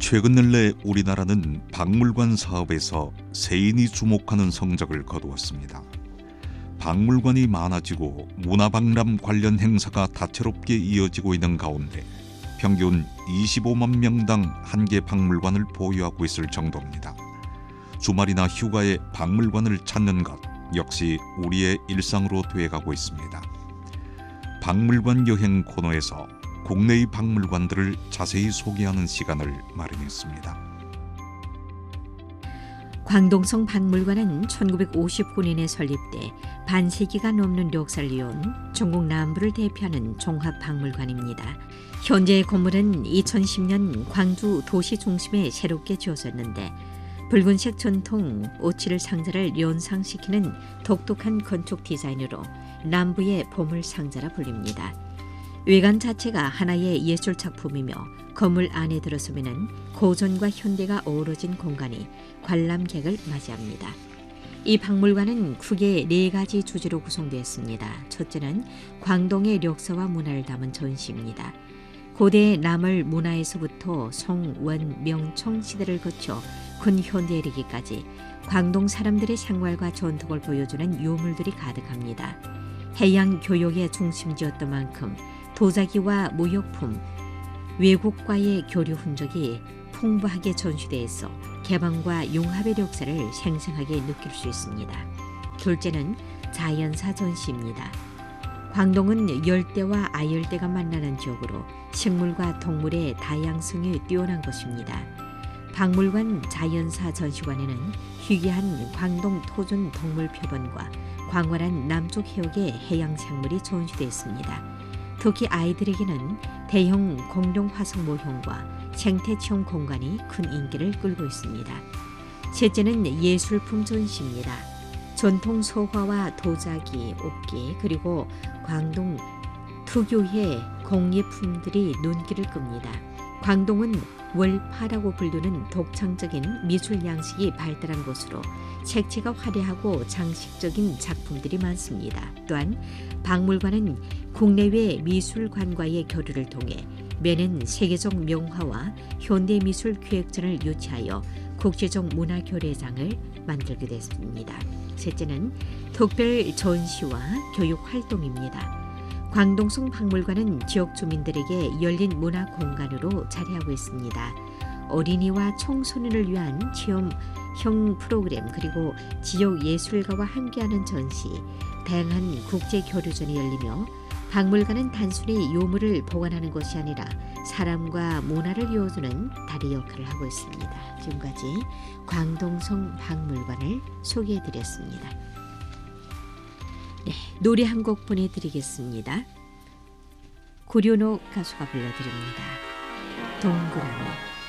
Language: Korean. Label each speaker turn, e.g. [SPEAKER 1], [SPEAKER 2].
[SPEAKER 1] 최근 근래 우리나라는 박물관 사업에서 세인이 주목하는 성적을 거두었습니다. 박물관이 많아지고 문화박람 관련 행사가 다채롭게 이어지고 있는 가운데 평균 25만 명당 한 개 박물관을 보유하고 있을 정도입니다. 주말이나 휴가에 박물관을 찾는 것 역시 우리의 일상으로 되어가고 있습니다. 박물관 여행 코너에서 국내의 박물관들을 자세히 소개하는 시간을 마련했습니다.
[SPEAKER 2] 광동성 박물관은 1959년에 설립돼 반세기가 넘는 역사를 이어온 전국 남부를 대표하는 종합박물관입니다. 현재의 건물은 2010년 광주 도시 중심에 새롭게 지어졌는데 붉은색 전통 오칠 상자를 연상시키는 독특한 건축 디자인으로 남부의 보물상자라 불립니다. 외관 자체가 하나의 예술 작품이며 건물 안에 들어서면 고전과 현대가 어우러진 공간이 관람객을 맞이합니다. 이 박물관은 크게 4가지 주제로 구성되었습니다. 첫째는 광동의 역사와 문화를 담은 전시입니다. 고대 남을 문화에서부터 성, 원, 명, 청 시대를 거쳐 근현대에 이르기까지 광동 사람들의 생활과 전통을 보여주는 유물들이 가득합니다. 해양 교역의 중심지였던 만큼 도자기와 무역품, 외국과의 교류 흔적이 풍부하게 전시되어 있어 개방과 융합의 역사를 생생하게 느낄 수 있습니다. 둘째는 자연사 전시입니다. 광동은 열대와 아열대가 만나는 지역으로 식물과 동물의 다양성이 뛰어난 곳입니다. 박물관 자연사 전시관에는 희귀한 광동 토종 동물 표본과 광활한 남쪽 해역의 해양 생물이 전시되어 있습니다. 특히 아이들에게는 대형 공룡 화석 모형과 생태 체험 공간이 큰 인기를 끌고 있습니다. 셋째는 예술품 전시입니다. 전통 소화와 도자기, 옥기 그리고 광동 특유의 공예품들이 눈길을 끕니다. 광동은 월파라고 불리는 독창적인 미술 양식이 발달한 곳으로 색채가 화려하고 장식적인 작품들이 많습니다. 또한 박물관은 국내외 미술관과의 교류를 통해 매년 세계적 명화와 현대미술 기획전을 유치하여 국제적 문화교류장을 만들게 됐습니다. 셋째는 특별 전시와 교육 활동입니다. 광동성 박물관은 지역 주민들에게 열린 문화 공간으로 자리하고 있습니다. 어린이와 청소년을 위한 체험형 프로그램 그리고 지역 예술가와 함께하는 전시, 다양한 국제 교류전이 열리며 박물관은 단순히 유물을 보관하는 것이 아니라 사람과 문화를 이어주는 다리 역할을 하고 있습니다. 지금까지 광동성 박물관을 소개해드렸습니다. 네, 노래 한 곡 보내드리겠습니다. 고려노 가수가 불러드립니다. 동그라미.